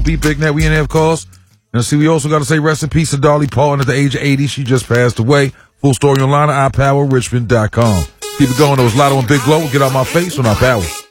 Don't Be Big Net. We in there, of course. And see, we also got to say rest in peace to Dolly Parton at the age of 80. She just passed away. Full story online at iPowerRichmond.com. Keep it going. Those Lotto and Big Glow. Get out my face on our power.